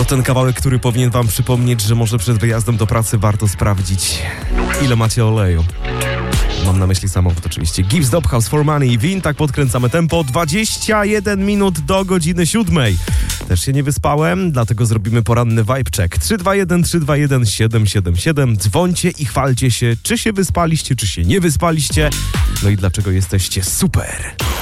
To ten kawałek, który powinien wam przypomnieć, że może przed wyjazdem do pracy warto sprawdzić, ile macie oleju. Mam na myśli samochód oczywiście. Gibbs Dophouse for Money i Win. Tak podkręcamy tempo. 21 minut do godziny 7. Też się nie wyspałem, dlatego zrobimy poranny vibe check. 321 321 777. Dzwońcie i chwalcie się, czy się wyspaliście, czy się nie wyspaliście. No i dlaczego jesteście super.